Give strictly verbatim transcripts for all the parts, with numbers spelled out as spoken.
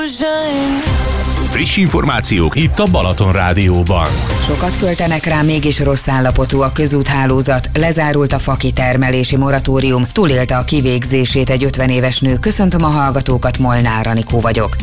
Friss információk itt a Balaton Rádióban. Sokat költenek rá, mégis rossz állapotú a közúthálózat, lezárult a fakitermelési moratórium, túlélte a kivégzését egy ötven éves nő. Köszöntöm a hallgatókat, Molnár Anikó vagyok.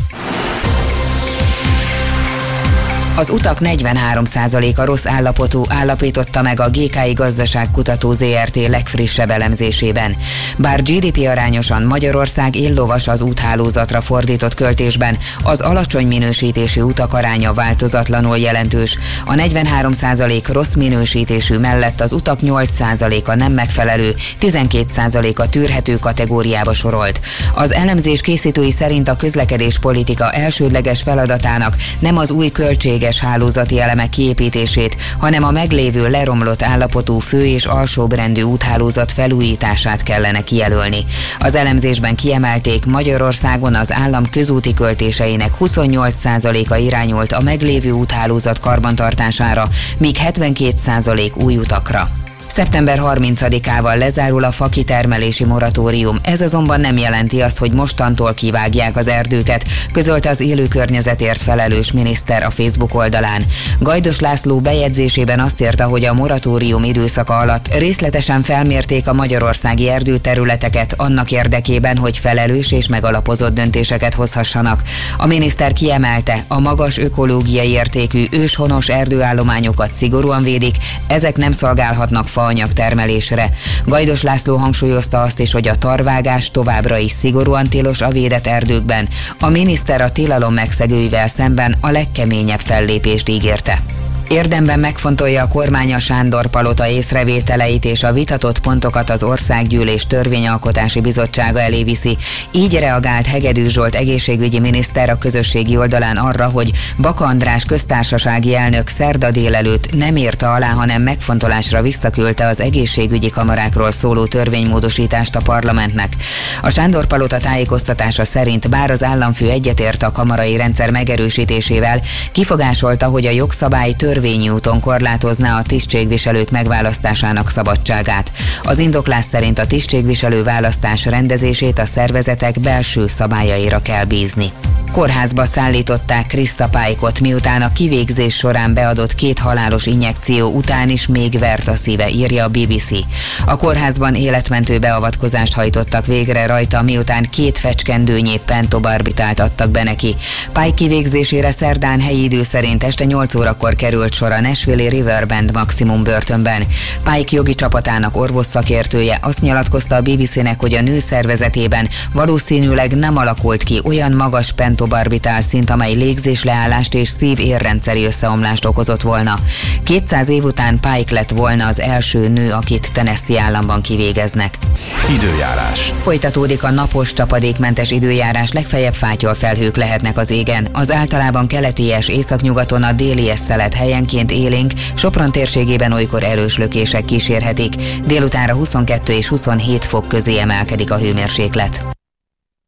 Az utak negyvenhárom százaléka rossz állapotú, állapította meg a gé ká i Gazdaságkutató zé er té legfrissebb elemzésében. Bár gé dé pé arányosan Magyarország illovas az úthálózatra fordított költésben, az alacsony minősítésű utak aránya változatlanul jelentős. A negyvenhárom százalék rossz minősítésű mellett az utak nyolc százaléka nem megfelelő, tizenkét százaléka tűrhető kategóriába sorolt. Az elemzés készítői szerint a közlekedéspolitika elsődleges feladatának nem az új költséges hálózati elemek kiépítését, hanem a meglévő leromlott állapotú fő- és alsóbrendű úthálózat felújítását kellene kijelölni. Az elemzésben kiemelték, Magyarországon az állam közúti költéseinek huszonnyolc százaléka irányult a meglévő úthálózat karbantartására, míg hetvenkét százalék új utakra. szeptember harmincadikával lezárul a fakitermelési moratórium, ez azonban nem jelenti azt, hogy mostantól kivágják az erdőket, közölte az élő környezetért felelős miniszter a Facebook oldalán. Gajdos László bejegyzésében azt írta, hogy a moratórium időszaka alatt részletesen felmérték a magyarországi erdőterületeket annak érdekében, hogy felelős és megalapozott döntéseket hozhassanak. A miniszter kiemelte, a magas ökológiai értékű őshonos erdőállományokat szigorúan védik, ezek nem szolgálhatnak faanyag termelésre. Gajdos László hangsúlyozta azt is, hogy a tarvágás továbbra is szigorúan tilos a védett erdőkben. A miniszter a tilalom megszegőivel szemben a legkeményebb fellépést ígérte. Érdemben megfontolja a kormány a Sándor-palota észrevételeit és a vitatott pontokat az Országgyűlés Törvényalkotási Bizottsága elé viszi. Így reagált Hegedű Zsolt egészségügyi miniszter a közösségi oldalán arra, hogy Baka András köztársasági elnök szerda délelőtt nem írta alá, hanem megfontolásra visszaküldte az egészségügyi kamarákról szóló törvénymódosítást a parlamentnek. A Sándor-palota tájékoztatása szerint bár az államfő egyetért a kamarai rendszer megerősítésével, kifogásolta, hogy a jogszabály törvényi úton korlátozná a tisztségviselők megválasztásának szabadságát. Az indoklás szerint a tisztségviselő választás rendezését a szervezetek belső szabályaira kell bízni. Kórházba szállították Krista Pike-ot, miután a kivégzés során beadott két halálos injekció után is még vert a szíve, írja a bé bé cé. A kórházban életmentő beavatkozást hajtottak végre rajta, miután két fecskendőnyi pentobarbitált adtak be neki. Pike kivégzésére szerdán helyi idő szerint este nyolc órakor került sor a Nashville-i Riverbend maximum börtönben. Pike jogi csapatának orvosszakértője azt nyilatkozta a bé bé cének, hogy a nő szervezetében valószínűleg nem alakult ki olyan magas pentobarbitál szint, amely légzésleállást és szív-érrendszeri összeomlást okozott volna. kétszáz év után Pike lett volna az első nő, akit Tennessee államban kivégeznek. Időjárás. Folytatódik a napos, csapadékmentes időjárás, legfeljebb fátyolfelhők lehetnek az égen. Az általában keleties északnyugaton a délies szelet helyenként élénk, Sopron térségében olykor erős lökések kísérhetik. Délutánra huszonkettő és huszonhét fok közé emelkedik a hőmérséklet.